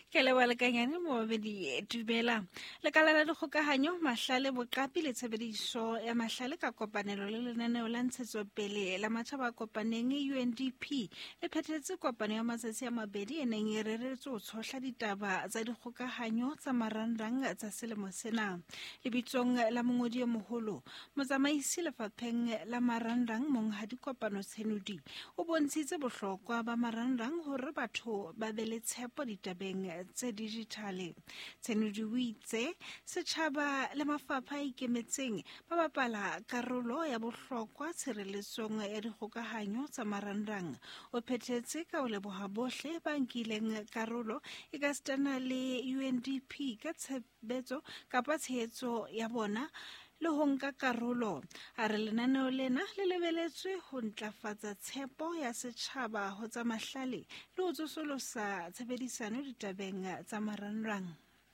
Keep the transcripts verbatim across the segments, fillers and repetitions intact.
Ke le balekanyane mo bedi dumela. Lekala la dikgokahanyo mahlale boqapi le tshebediso ya mahlale ka kopanelo le lenaneo la ntshetsopele la matjhaba a kopaneng U N D P le phethetse kopano ya matsatsi a mabedi e neng e reretswe ho tshohla ditaba tsa dikgokahanyo tsa marangrang tsa selemo sena. Lebitsong la mongodi e moholo, motsamaisi lefapheng la marangrang monghadi Kopano Tshenudi o bontshitse bohlokwa ba marangrang hore batho ba be le tshepo ditabeng tse digitale. Tshenudi o itse setjhaba le mafapha a ikemetseng ba bapala karolo ya bohlokwa tshireletsong ya dikgokahanyo tsa marangrang. O phethetse ka ho leboha bohle ba nkileng karolo e ka setana le U N D P ka tshebetso kapa tshehetso ya bona le ho nka karolo. A re lenaneo lena le lebeletswe ho ntlafatsa tshepo ya setjhaba ho tsa mahlale le ho tsosolosa tshebedisano ditabeng tsa marangrang.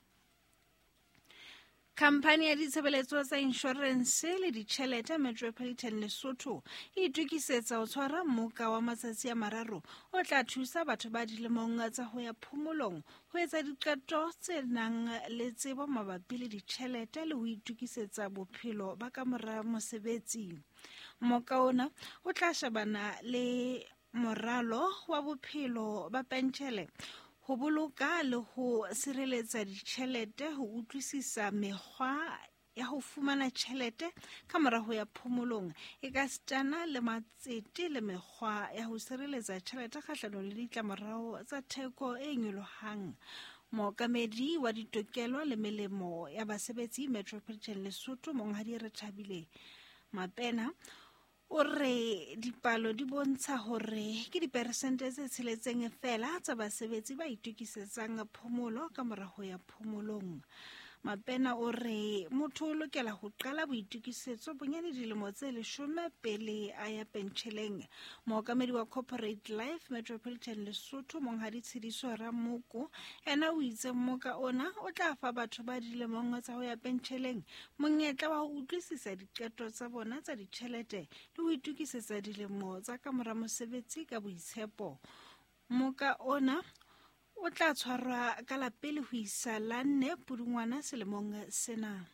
Khamphani ya ditshebeletso tsa insurance le ditjhelete Metropolitan Lesotho e itukisetsa ho tshwara mmoka wa matsatsi a mararo o tla thusa batho ba dilemong tsa ho ya phomolong ho etsa diqeto tse nang le tsebo mabapi le ditjhelete le ho itukisetsa bophelo ba ka mora mosebetsi. Mmoka ona o tla shebana le moralo wa bophelo ba pentjhele, ho boloka le ho sireletsa ditjhelete, ho utlwisisa mekgwa ya ho fumana tjhelete ka mora ho ya phomolong e ka setana le matsete le mekgwa ya ho sireletsa tjhelete kgahlano le ditlamorao tsa theko e nyolohang. Mookamedi wa ditokelo le melemo ya basebetsi Metropolitan Lesotho monghadi Rethabile Mapena o re dipalo di bontsha hore ke diperesente tse tsheletseng fela tsa basebetsi ba itukisetsang phomolo ka mora ho ya phomolong. Mapena o re motho o lokela ho qala boitukisetso bonyane dilemo tse leshome pele a ya pentjheleng. Mookamedi wa Corporate Life Metropolitan Lesotho monghadi Tshediso Ramoko ena o itse mmoka ona o tla fa batho ba dilemong tsa ho ya pentjheleng monyetla wa ho utlwisisa diqeto tsa bona tsa ditjhelete le ho itukisetsa dilemo tsa ka mora mosebetsi ka boitshepo. Mmoka ona o tla tshwarwa ka la pele ho isa la nne Pudungwana selemong sena.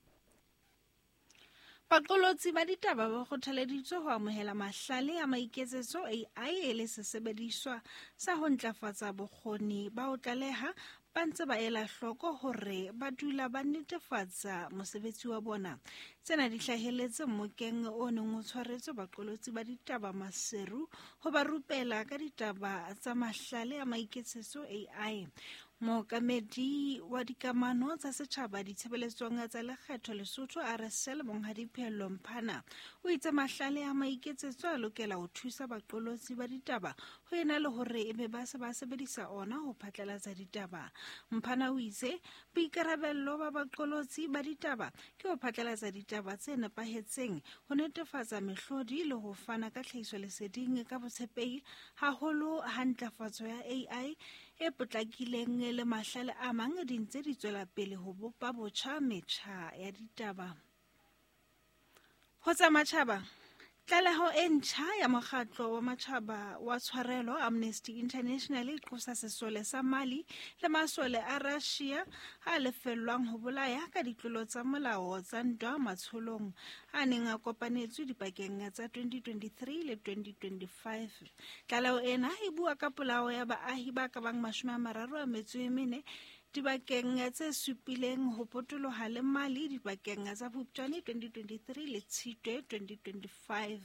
Baqolotsi ba ditaba ba kgothaleditswe ho amohela mahlale a maiketsetso A I e le sesebediswa sa ho ntlafatsa bokgoni ba ho tlaleha ba ntse ba ela hloko hore ba dula ba netefatsa mosebetsi wa bona. Tsena di hlahelletse mmokeng o neng o tshwaretswe baqolotsi ba ditaba Maseru ho ba rupela ka ditaba tsa mahlale a maiketsetso A I. Mookamedi wa dikamano tsa setjhaba ditshebeletsong tsa lekgetho Lesotho R S L monghadi Phehello Mphana o itse mahlale a maiketsetso a lokela ho thusa baqolotsi ba ditaba ho ena le hore ebe ba se ba sebedisa ona ho phatlalatsa ditaba. Mphana o itse boikarabello ba baqolotsi ba ditaba ke ho phatlalatsa ditaba tse nepahetseng, ho netefatsa mehlodi le ho fana ka tlhahiso leseding ka botshepehi haholo ha ntlafatso ya A I e potlakileng le mahlale a mang di ntse di tswela pele ho bopa botjha metjha ya ditaba. Ho tsa matjhaba, tlaleho e ntjha ya mokgatlo wa matjhaba wa tshwarelo Amnesty International e qosa sesole sa Mali le masole a Russia a lefellwang ho bolaya ka ditlolo tsa molao tsa ntwa matsholong a neng a kopanetswe dipakeng tsa twenty twenty-three le twenty twenty-five. Tlaleho ena e bua ka polao ya baahi ba ka bang mashome a mararo a metso e mene dibakeng tse supileng ho potoloha le Mali dibakeng tsa Phupjane twenty twenty-three le Tshitwe twenty twenty-five.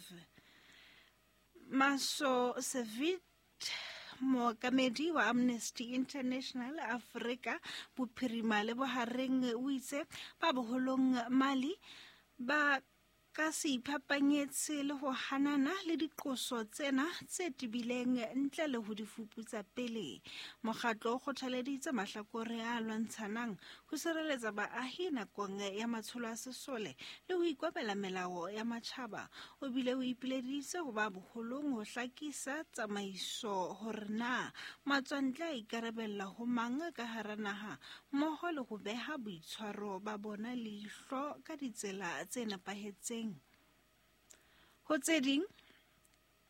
Maso Sevit mookamedi wa Amnesty International Africa Bophirima le Bohareng o itse ba boholong Mali ba ka se iphapanyetse le ho hanana le diqoso tsena tse tibileng ntle le ho di fuputsa pele. Mokgatlo o kgothaleditse mahlakore a lwantshanang ho sireletsa baahi nakong ya matsholo a sesole le ho ikobela melao ya matjhaba. O bile o ipileditse ho ba boholong ho hlakisa tsamaiso hore na matswantle a ikarabella ho mang ka hara naha mmoho le ho beha boitshwaro ba bona leihlo ka ditsela tse nepahetseng. Ho tse ding,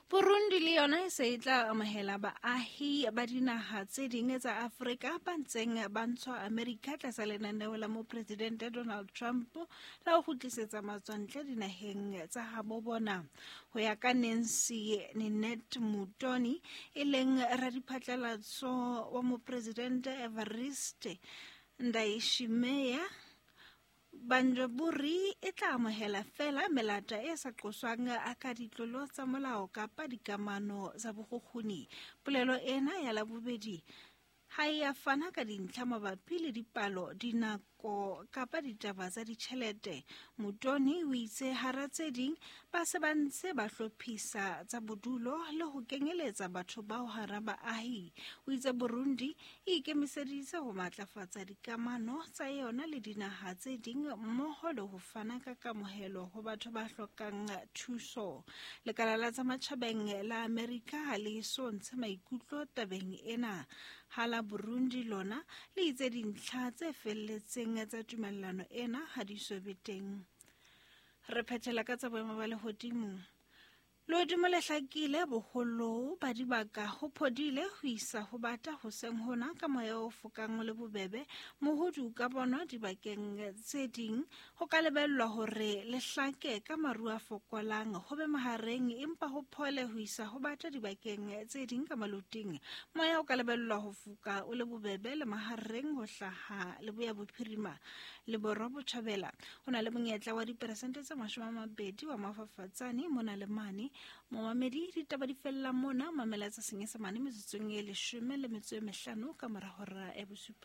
Burundi le yona e se e tla amohela baahi ba dinaha tse ding tsa Afrika ba ntseng ba ntshwa Amerika tlasa lenaneo la mopresidente Donald Trump la ho kgutlisetsa matswantle dinaheng tsa habo bona. Ho ya ka Nancy Ninette Mutoni, e leng radiphatlalatso wa mopresidente Evariste Ndayishimiye, Banjaburi e tla amohela fela melata e sa qoswang ka ditlolo tsa molao kapa dikamano tsa bokgukguni. Polelo ena ya labobedi ha e a fana ka dintlha mabapi le dipalo, dinako kapa ditaba tsa ditjhelete. Mutoni o itse hara tse ding ba se ba ntse ba hlophisa tsa bodulo le ho kenyeletsa batho bao hara baahi. O itse Burundi e ikemiseditse ho matlafatsa dikamano tsa yona le dinaha tse ding mmoho le ho fana ka kamohelo ho batho ba hlokang thuso. Lekala la tsa matjhabeng la Amerika ha le so ntshe maikutlo tabeng ena. Hala Burundi lona le itse dintlha tse felletseng tsa tumellano ena ha di so be teng. Re phethela ka tsa boemo ba lehodimo. Lehodimo le hlakile, boholo ba dibaka ho phodile ho isa ho bata hoseng hona ka moya o fokang le bobebe. Mohodu ka bona dibakeng tse ding ho ka lebellwa hore le hlake ka maru a fokolang ho be mahareng, empa ho phole ho isa ho bata dibakeng tse ding ka maluting. Moya o ka lebellwa ho foka o le bobebe le mahareng ho hlaha le boya bophirima le Borwa Botjhabela. Ho na le monyetla wa diperesente tse mashome a mabedi wa mafafatsane mona le mane. Momamedi ditaba di fella mona, mamela tsa Senyesemane metsotsong e leshome le metso e mehlano ka mora hora e bosupa.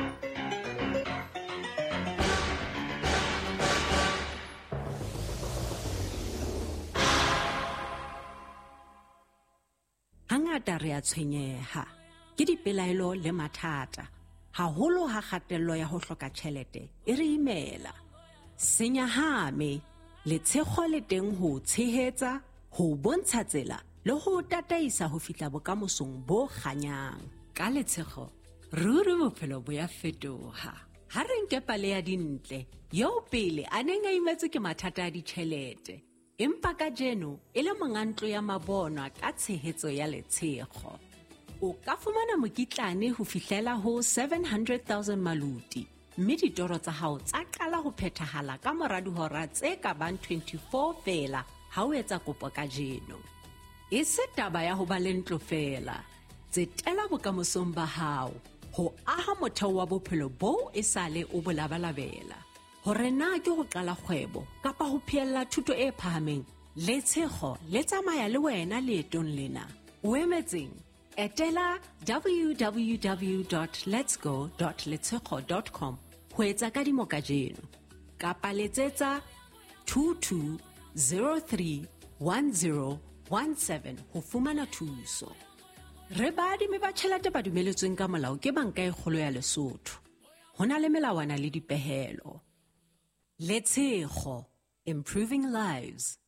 Hangata re a tshwenyeha ke dipelaelo le mathata, haholo ha kgatello ya ho hloka tjhelete e re imela. Senyahame le tshekgo le teng ho tshehetsa, ho bontsha tsela le ho tataisa ho fihla bokamosong bo kganyang. Ka letshekgo ruri bophelo bo ya fetoha. Ha re nke pale ya dintle yo pele a neng a imetswe ke mathata a ditjhelete, empa ka jeno e le mongantlo ya mabonwa ka tshehetso ya letshekgo. O ka fumana mokitlane ho fihlela ho seven hundred thousand maluti, mme ditoro tsa hao tsa qala ho phethahala ka mora dihora tse ka bang twenty-four fela ha o etsa kopo ka jeno. E se taba ya ho ba le ntlo fela, tsetela bokamosong ba hao ho aha motheo wa bophelo bo e sale o bolabalabela. Hore na ke ho qala kgwebo kapa ho phiella thuto e phahameng, letshekgo le tsamaya le wena leetong lena. O emetseng? Etela w w w dot lets go dot letshekgo dot com ho etsa kadimo ka jeno, kapa letsetsa two two zero three one zero one seven ho fumana thuso. Re baadimi ba tjhelete ba dumeletsweng ka molao ke banka e kgolo ya Lesotho. Ho na le melawana le dipehelo. Letshekgo, improving lives.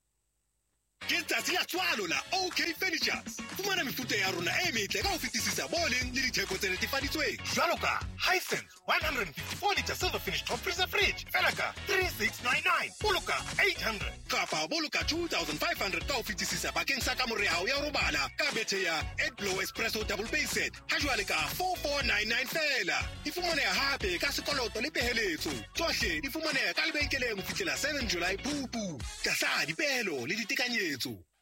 Ke tsatsi la tswalo la OK Furnitures. Fumana mefuta ya rona e metle ka ho fetisisa boleng le ditheko tse netefaditsweng. Jwalo ka Hisense one hundred fifty-four litre silver finish top freezer fridge, fela ka three six nine nine. Boloka eight hundred. Kapa boloka two thousand five hundred ka ho fetisisa bakeng sa kamorao ya robala ka bethe ya Edblow Espresso double base set. Ha jwale ka four four nine nine fela. Di fumaneha hape ka sekoloto le peheletso. Tsohle di fumaneha ka lebenkeleng ho fihlela seven July Phupu. Tlasa dipehelo le ditekanyetso.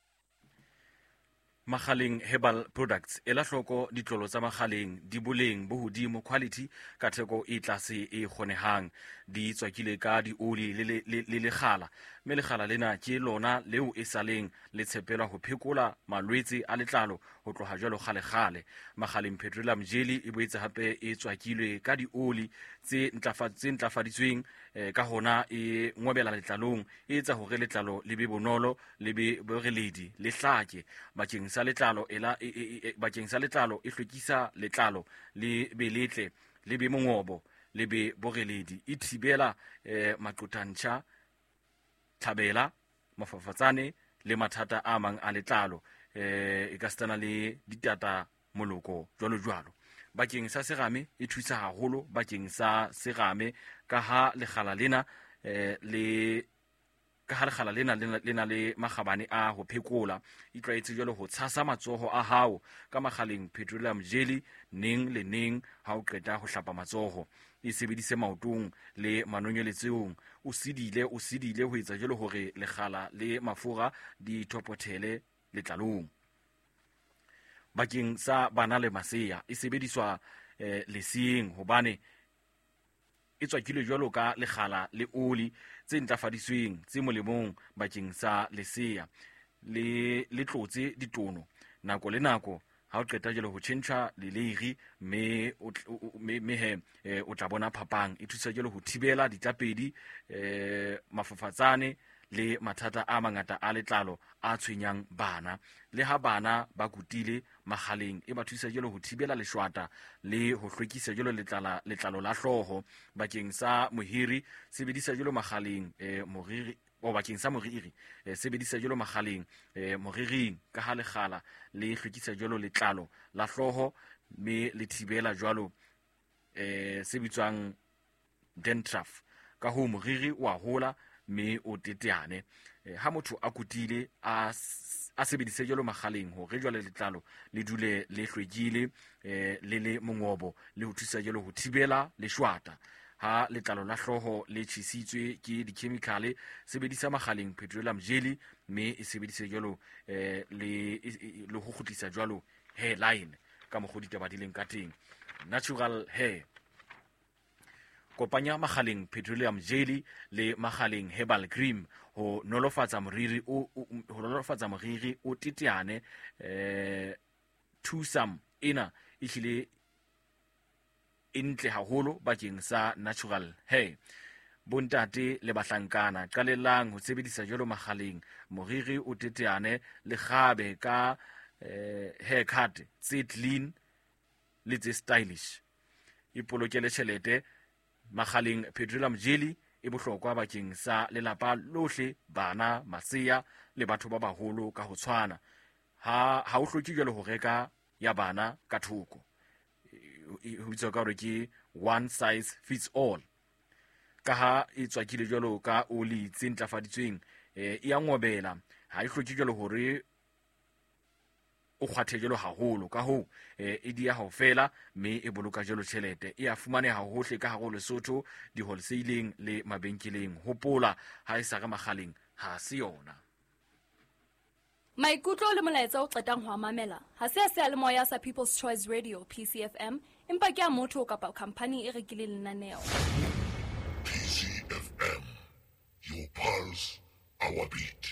Makgaleng Herbal Products e la hloko ditlolo tsa makgaleng di boleng bo hodimo, quality ka theko e tlase e kgonehang. Di tswakile ka dioli le le lekgala, mme lekgala lena ke lona leo e saleng le tshepelwa ho phekola malwetse a letlalo ho tloha jwalo kgale-kgale. Makgaleng Petroleum Jelly e boetse hape e tswakilwe ka dioli tse ntlafaditsweng ka hona e ngobela letlalong, e etsa hore letlalo le be bonolo le be boreledi le hlake. Bakeng sa letlalo ela bakeng sa letlalo e hlwekisa letlalo le be letle le be mongobo le be boreledi. E thibela maqotantjha, tlhabela, mafafatsane le mathata a mang a letlalo, e ka stana le ditata moloko jwalo jwalo. Bakeng sa serame e thusa haholo bakeng sa serame ka ha lekgala lena le ka ha lekgala lena le na le magabane a ho phekola e tlwaetse jalo ho tshasa matsoho a hao ka magaleng petroleum jelly neng le neng ha o qeta ho hlapa matsoho. E sebedise maotong le manonyeletsong, o sidile o sidile ho etsa jalo hore lekgala le mafura di thopothele letlalong. Bakeng sa bana le masea e sebediswa eh, leseeng hobane e tswakile jwalo ka lekgala le oli tse ntlafaditsweng tse molemong bakeng sa lesea le le tlotse ditono nako le nako ha o qeta jalo ho tjhentjha leleri me me he o tla bona phapang. E thusa jalo ho thibela ditapedi eh mafafatsane le mathata a mangata a letlalo a tshwenyang bana. Le ha bana ba kutile magaleng e ba thusa jalo ho thibela leshwata le ho hlwekisa jalo letlala letlalo la hloho. Bakeng sa mohiri sebedisa jalo magaleng eh moriri o bakeng sa moriri eh, sebedisa jalo magaleng eh, moriring ka ha legala le hlwekisa jalo letlalo la hloho me le thibela jalo eh se bitswang dandruff. Ka ho moriri wa hola me o teteane. Eh, ha motho a kutile a a sebedise jalo magaleng ho re jwale letlalo le dule le hlwekile eh, le le mongobo le ho thusa jalo ho thibela leshwata. Ha letlalo la hloho le tjhisitswe ke dikhemikhale sebedisa magaleng petroleum jelly me e sebedise jalo eh, le le ho khutlisa jalo hairline ka mogodi tabadileng ka teng. Natural hair, kopanya magaleng petroleum jelly le magaleng herbal cream ho nolofatsa moriri o ho nolofatsa moriri o teteane. eh thusam ena e hlile intle haholo bakeng sa natural hair. Bontate le bahlankana qalellang ho sebedisa jalo magaleng moriri o teteane le gabe ka eh, haircut tse clean le tse stylish. Ipolokele tjhelete. Magaleng petroleum jelly e bohlokwa bakeng sa lelapa lohle, bana, masea le batho ba baholo ka ho tshwana. Ha ha o hloki jalo ho reka ya bana ka thoko. Ho bitswa ka hore ke one size fits all. Ka ha e tswakile jalo ka oli tse ntlafaditsweng eh, e a ngobela. Ha e hloki jalo hore o kgwathe jalo haholo. Ka ho eh, e dia ha fela me e boloka jalo tjhelete. E a fumaneha hohle ka hare ho Lesotho di wholesaling le mabenkeleng. Hopola ha e sa ga magaleng ha se yona. Maikutlo le molaetsa o qetang ho mamela ha se se le moya sa People's Choice Radio P C F M empa ke a motho kapa company e rekile lenaneo. P C F M, your pulse, our beat.